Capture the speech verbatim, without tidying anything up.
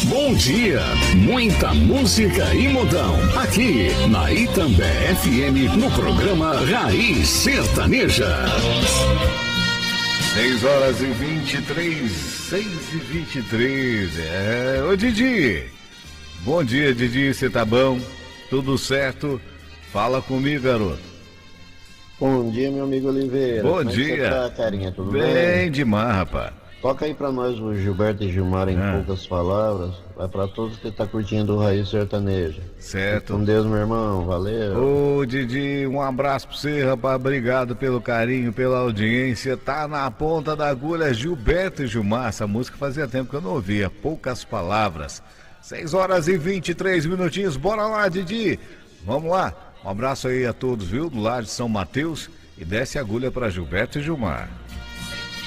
Bom dia, muita música e modão. Aqui na Itambé F M, no programa Raiz Sertaneja. seis horas e vinte e três, seis e vinte e três. É, ô Didi. Bom dia, Didi, você tá bom? Tudo certo? Fala comigo, garoto. Bom dia, meu amigo Oliveira. Bom Como dia. É que você tá, carinha? Tudo bem? Bem demais, rapaz. Toca aí pra nós o Gilberto e Gilmar em Ah. poucas palavras. Vai pra todos que tá curtindo o Raiz Sertaneja. Certo. Com Deus, meu irmão. Valeu. Ô, Didi, um abraço pra você, rapaz. Obrigado pelo carinho, pela audiência. Tá na ponta da agulha, Gilberto e Gilmar. Essa música fazia tempo que eu não ouvia. Poucas palavras. seis horas e vinte e três minutinhos. Bora lá, Didi. Vamos lá. Um abraço aí a todos, viu? Do lado de São Mateus. E desce a agulha pra Gilberto e Gilmar.